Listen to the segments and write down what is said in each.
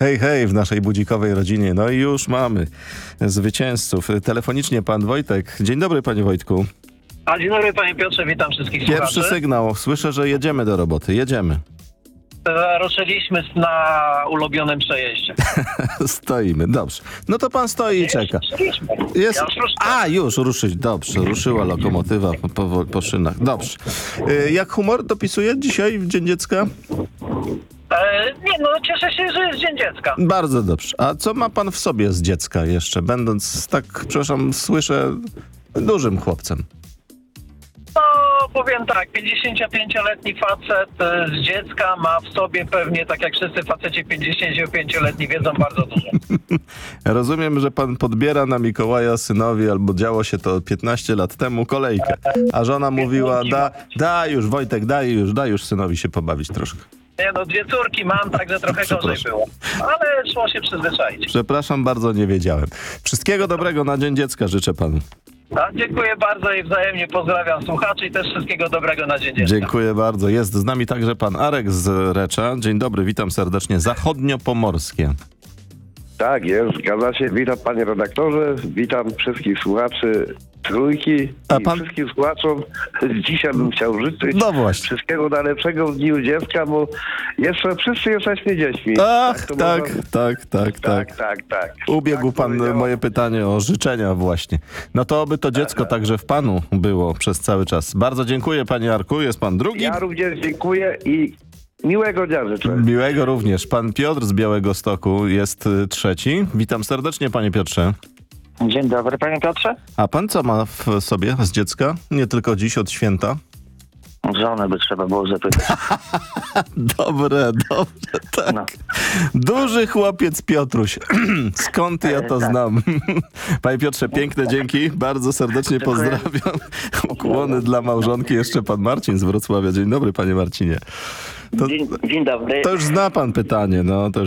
Hej, hej, w naszej budzikowej rodzinie. No i już mamy zwycięzców. Telefonicznie pan Wojtek. Dzień dobry, panie Wojtku. A dzień dobry, panie Piotrze, witam wszystkich Pierwszy słuchaczy. sygnał. Słyszę, że jedziemy do roboty. Jedziemy. Ruszyliśmy na ulubionym przejeździe. Stoimy. Dobrze. No to pan stoi i czeka. Ruszyliśmy. Jest... Ja już ruszam. A, już ruszyć. Dobrze. Ruszyła lokomotywa po szynach. Dobrze. Jak humor dopisuje dzisiaj w Dzień Dziecka? Nie, no cieszę się, że jest Dzień Dziecka. Bardzo dobrze. A co ma pan w sobie z dziecka jeszcze, będąc tak, przepraszam, słyszę, dużym chłopcem? No, powiem tak, 55-letni facet z dziecka ma w sobie pewnie, tak jak wszyscy faceci 55-letni wiedzą, bardzo dużo. Rozumiem, że pan podbiera na Mikołaja synowi, albo działo się to 15 lat temu, kolejkę. A żona mówiła, daj już Wojtek, daj już synowi się pobawić troszkę. Nie no, 2 córki mam, także trochę gorzej było. Ale szło się przyzwyczaić. Przepraszam bardzo, nie wiedziałem. Wszystkiego dobrego na Dzień Dziecka życzę panu. A, dziękuję bardzo i wzajemnie pozdrawiam słuchaczy i też wszystkiego dobrego na Dzień Dziecka. Dziękuję bardzo. Jest z nami także pan Arek z Recza. Dzień dobry, witam serdecznie. Zachodniopomorskie. Tak jest, zgadza się. Witam panie redaktorze, witam wszystkich słuchaczy Trójki i wszystkim słuchaczom. Dzisiaj bym chciał życzyć No właśnie. wszystkiego najlepszego w Dniu Dziecka, bo jeszcze wszyscy jesteśmy dziećmi. Ach, to tak. Ubiegł Tak pan powiedziałem. moje pytanie o życzenia właśnie. No to oby to dziecko także w panu było przez cały czas. Bardzo dziękuję, panie Arku. Jest pan drugi? Ja również dziękuję i miłego dnia życzę. Miłego również. Pan Piotr z Białegostoku jest trzeci. Witam serdecznie, panie Piotrze. Dzień dobry, panie Piotrze. A pan co ma w sobie z dziecka? Nie tylko dziś od święta? Żonę by trzeba było zapytać. Dobre, tak. No. Duży chłopiec Piotruś. Skąd ja to znam? Panie Piotrze, piękne dzięki. Bardzo serdecznie pozdrawiam. Ukłony dla małżonki. Jeszcze pan Marcin z Wrocławia. Dzień dobry, panie Marcinie. Dzień dobry. To już zna pan pytanie,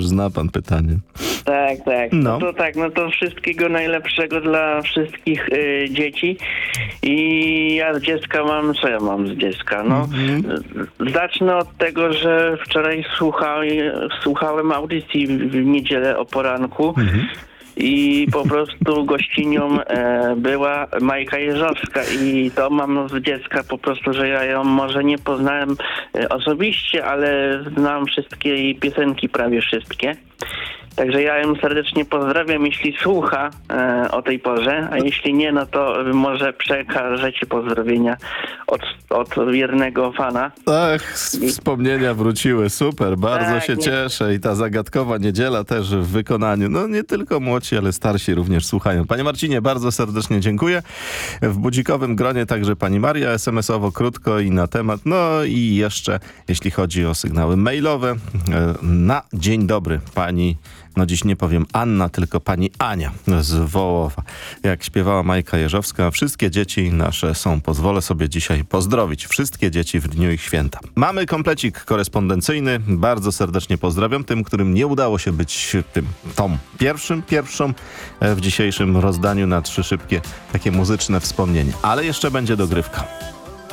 Tak. No. No to wszystkiego najlepszego dla wszystkich dzieci. I ja z dziecka co ja mam z dziecka? No, zacznę od tego, że wczoraj słuchałem audycji w niedzielę o poranku. I po prostu gościnią była Majka Jeżowska i to mam z dziecka po prostu, że ja ją może nie poznałem osobiście, ale znam wszystkie jej piosenki, prawie wszystkie. Także ja ją serdecznie pozdrawiam, jeśli słucha o tej porze, a jeśli nie, no to może przekażecie pozdrowienia od wiernego fana. Ach, wspomnienia wróciły, super, bardzo się cieszę i ta zagadkowa niedziela też w wykonaniu. No nie tylko młodsi, ale starsi również słuchają. Panie Marcinie, bardzo serdecznie dziękuję. W budzikowym gronie także pani Maria, SMS-owo krótko i na temat. No i jeszcze, jeśli chodzi o sygnały mailowe, na dzień dobry pani, no dziś nie powiem Anna, tylko pani Ania z Wołowa. Jak śpiewała Majka Jeżowska, wszystkie dzieci nasze są, pozwolę sobie dzisiaj pozdrowić wszystkie dzieci w dniu ich święta. Mamy komplecik korespondencyjny, bardzo serdecznie pozdrawiam tym, którym nie udało się być pierwszą w dzisiejszym rozdaniu na 3 szybkie takie muzyczne wspomnienie. Ale jeszcze będzie dogrywka.